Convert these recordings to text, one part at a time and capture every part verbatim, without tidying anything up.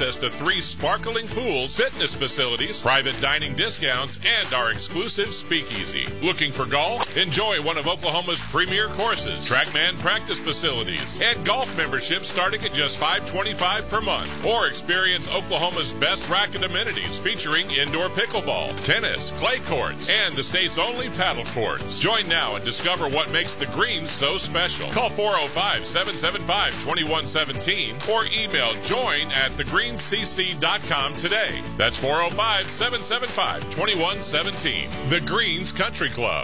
access to three sparkling pools, fitness facilities, private dining discounts, and our exclusive speakeasy. Looking for golf? Enjoy one of Oklahoma's premier courses, TrackMan practice facilities, and golf memberships starting at just five dollars and twenty-five cents per month. Or experience Oklahoma's best racket amenities featuring indoor pickleball, tennis, clay courts, and the state's only paddle courts. Join now and discover what makes the Greens so special. Call four oh five, seven seven five, two one one seven or email join at the greens c c dot com today. That's four oh five, seven seven five, two one one seven. The Greens Country Club.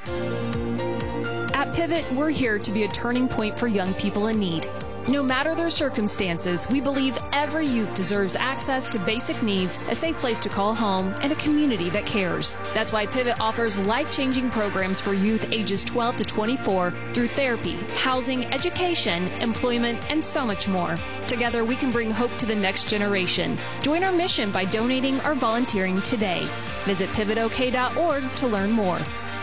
At Pivot, we're here to be a turning point for young people in need. No matter their circumstances, we believe every youth deserves access to basic needs, a safe place to call home, and a community that cares. That's why Pivot offers life-changing programs for youth ages twelve to twenty-four through therapy, housing, education, employment, and so much more. Together, we can bring hope to the next generation. Join our mission by donating or volunteering today. Visit pivot o k dot org to learn more.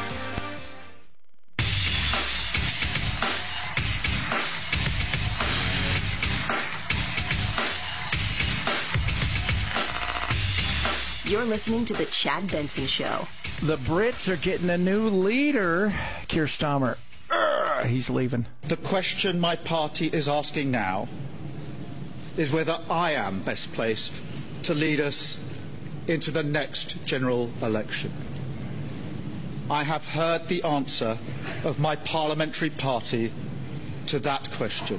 You're listening to The Chad Benson Show. The Brits are getting a new leader. Keir Starmer, Urgh, he's leaving. The question my party is asking now is whether I am best placed to lead us into the next general election. I have heard the answer of my parliamentary party to that question,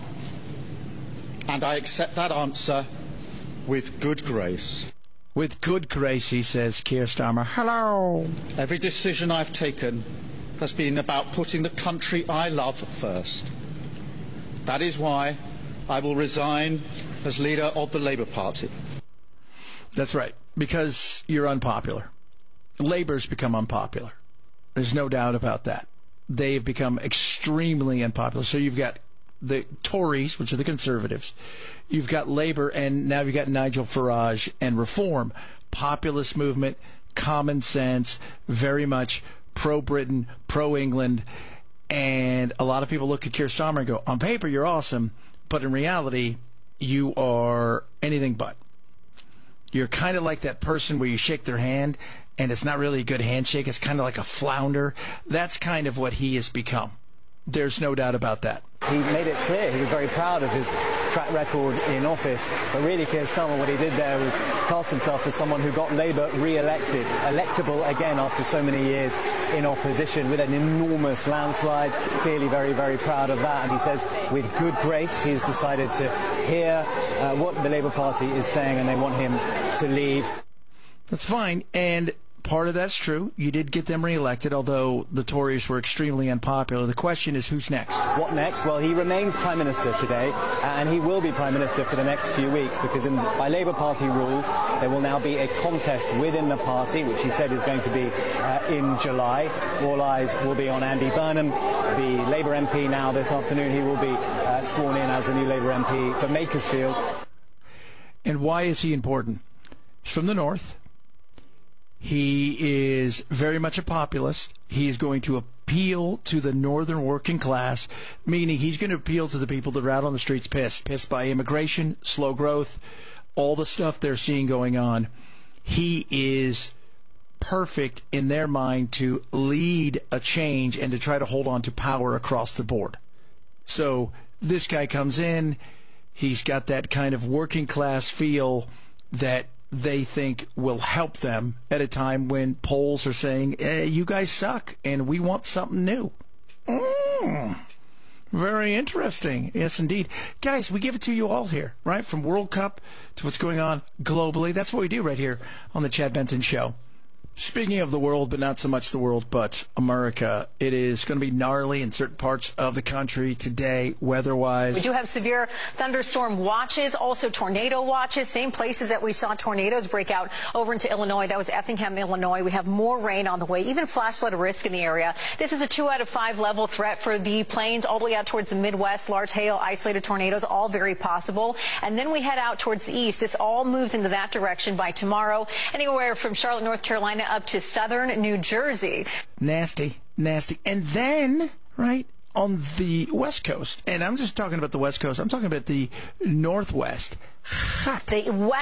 and I accept that answer with good grace. With good grace, he says, Keir Starmer. Hello. Every decision I've taken has been about putting the country I love first. That is why I will resign as leader of the Labour Party. That's right, because you're unpopular. Labour's become unpopular. There's no doubt about that. They've become extremely unpopular. So you've got the Tories, which are the Conservatives. You've got Labour, and now you've got Nigel Farage and Reform. Populist movement, common sense, very much pro-Britain, pro-England. And a lot of people look at Keir Starmer and go, on paper, you're awesome, but in reality, you are anything but. You're kind of like that person where you shake their hand, and it's not really a good handshake. It's kind of like a flounder. That's kind of what he has become. There's no doubt about that. He made it clear he was very proud of his track record in office, but really Keir Starmer, what he did there was cast himself as someone who got Labour re-elected, electable again after so many years in opposition with an enormous landslide. Clearly very, very proud of that. And he says with good grace he's decided to hear uh, what the Labour Party is saying, and they want him to leave. That's fine, and part of that's true. You did get them reelected, although the Tories were extremely unpopular. The question is, who's next? What next? Well, he remains Prime Minister today, and he will be Prime Minister for the next few weeks, because in, by Labour Party rules, there will now be a contest within the party, which he said is going to be uh, in July. All eyes will be on Andy Burnham, the Labour M P now this afternoon. He will be uh, sworn in as the new Labour M P for Makersfield. And why is he important? He's from the north. He is very much a populist. He is going to appeal to the northern working class, meaning he's going to appeal to the people that are out on the streets pissed, pissed by immigration, slow growth, all the stuff they're seeing going on. He is perfect in their mind to lead a change and to try to hold on to power across the board. So this guy comes in, he's got that kind of working class feel that they think will help them at a time when polls are saying, eh, you guys suck and we want something new. Mm, very interesting. Yes, indeed. Guys, we give it to you all here, right? From World Cup to what's going on globally. That's what we do right here on the Chad Benson Show. Speaking of the world, but not so much the world, but America, it is going to be gnarly in certain parts of the country today, weather-wise. We do have severe thunderstorm watches, also tornado watches, same places that we saw tornadoes break out over into Illinois. That was Effingham, Illinois. We have more rain on the way, even flash flood risk in the area. This is a two out of five level threat for the plains all the way out towards the Midwest. Large hail, isolated tornadoes, all very possible. And then we head out towards the east. This all moves into that direction by tomorrow. Anywhere from Charlotte, North Carolina, up to southern New Jersey. Nasty, nasty. And then, right, on the West Coast, and I'm just talking about the West Coast, I'm talking about the Northwest. Hot. The West